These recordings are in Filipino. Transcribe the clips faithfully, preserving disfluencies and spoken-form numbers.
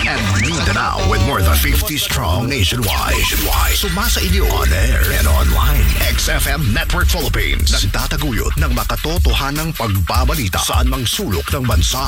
and Mindanao with more than fifty strong nationwide. Nationwide. Sumasa inyo on air and online. X F M Network Philippines. Nagtataguyod ng makatotohanang pagbabalita saan mang sulok ng bansa.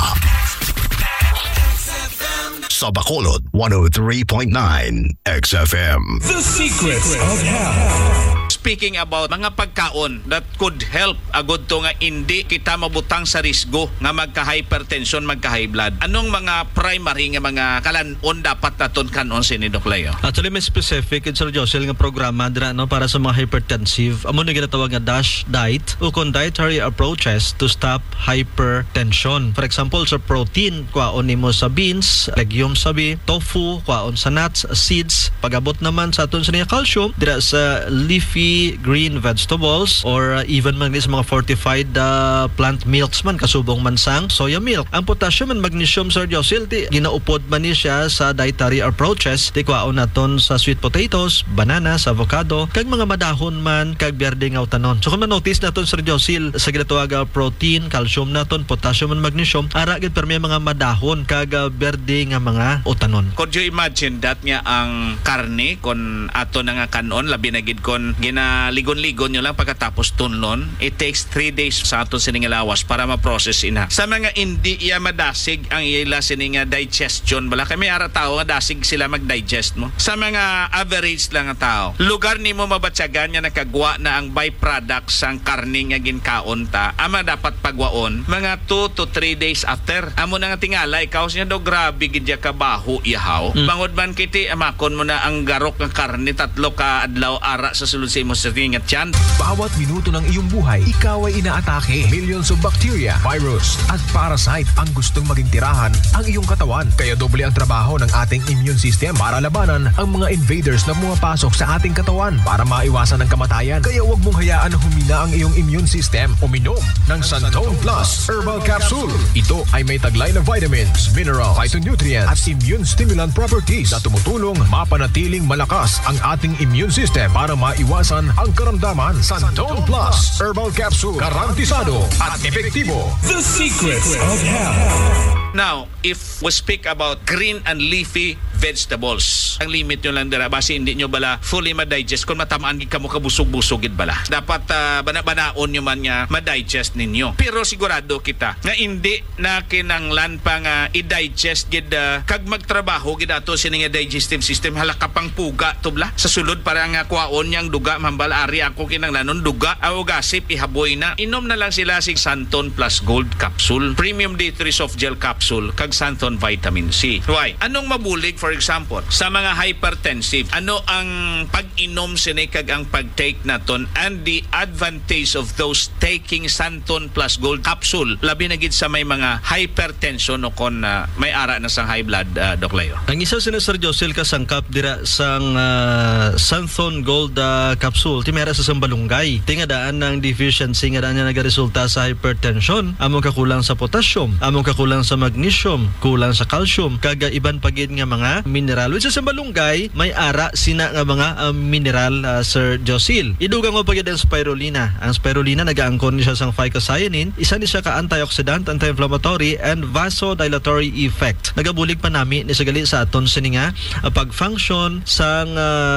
Sa Bacolod, one oh three point nine X F M. The Secrets of Health. Speaking about mga pagkaon that could help agud to nga hindi kita mabutang sa risgo nga magka-hypertension, magka-high blood. Anong mga primary nga mga kalanon dapat naton kanon sini Doc Leo? Actually, may specific in Sir Josel nga programa dira no para sa mga hypertensive. Amo na ginatawag nga DASH diet o kung dietary approaches to stop hypertension. For example, sa protein, kwaon nimo sa beans, legumes sabi, tofu, kwaon sa nuts, seeds. Pagabot naman sa aton sa niya calcium dira sa leafy green vegetables or uh, even man sa mga fortified uh, plant milks man kasubong mansang soya milk. Ang potassium and magnesium, Sir Josel, ti ginaupod man ni siya sa dietary approaches. Ti kwaon naton sa sweet potatoes, bananas, avocado, kag mga madahon man kag berde nga utanon. So kung ma-notice naton, Sir Josel, sa ginatawag uh, protein, calcium naton, potassium and magnesium, ara gid permi mga madahon kag uh, berde nga mga utanon. Could you imagine that nga ang karne kon ato na nga kanon labi na gid kon na ligon-ligon nyo lang pagkatapos tunlon, it takes three days sa aton sining lawas para ma-process ina. Sa mga hindi iya madasig ang ila sining digestion, bala kami ara tao nga dasig sila mag-digest mo. Sa mga average lang nga tao, lugar nimo mabatyagan nga nakagwa na ang byproduct sang karne nga ginkaon ta, ama dapat pagwaon mga two to three days after. Amo na nga tingala ikaw siya do grabe gid ya kabaho ihaw. Mm. Bangod man kiti amakon mo na ang garok nga karne tatlo ka adlaw ara sa sulod sa sa tingat yan. Bawat minuto ng iyong buhay, ikaw ay inaatake. Millions of bacteria, virus, at parasite ang gustong maging tirahan ang iyong katawan. Kaya doble ang trabaho ng ating immune system para labanan ang mga invaders na pumapasok sa ating katawan para maiwasan ang kamatayan. Kaya huwag mong hayaan na humina ang iyong immune system. Uminom ng Santone Plus Herbal Capsule. Ito ay may taglay na vitamins, minerals, phytonutrients, at immune stimulant properties na tumutulong mapanatiling malakas ang ating immune system para maiwasan ang karamdaman. Santone Plus Herbal Capsule, garantisado at epektibo. The Secrets of Health. Now, if we speak about green and leafy vegetables, ang limit nyo lang dira basi hindi nyo bala fully ma-digest kung matamaan gid kamo kabusog-busog gid bala. Dapat uh, bana-banaon nyo man nga ma-digest ninyo. Pero sigurado kita nga hindi na kinanglan pa nga i-digest gid uh, kag magtrabaho gid ato sini nga digestive system halaka pang puga tubla sa sulod para nga kwaon yang duga mambal ari ako kinanglanon duga aw gasip ihaboy na. Inom na lang sila sig Santone Plus Gold Capsule, Premium D three Soft Gel Capsule kag Santone Vitamin C. Why? Anong mabulig for example sa mga hypertensive? Ano ang pag-inom sini kag ang pag-take naton and the advantage of those taking Santone Plus Gold Capsule labi na gid sa may mga hypertension o kon uh, may ara na sang high blood, uh, Doc Leo? Ang isa sina Sir Josel kasangkap dira sang uh, Santone Gold uh, Capsule ti mera sa sambalunggay. Tingadaan ng deficiency nga daan nga nagaresulta sa hypertension. Among kakulang sa potassium, among kakulang sa magnesium, kulang sa calcium, kaga iban pagid nga mga mineral. Which sa malunggay, may ara sina nga mga uh, mineral, uh, Sir Josel. Idugang mo pagid ang spirulina. Ang spirulina nagaangkon ni siya sang phycocyanin. Isa ni siya ka antioxidant, anti-inflammatory, and vasodilatory effect. Nagabulig pa nami ni sagali sa aton sini nga uh, pag-function sang uh,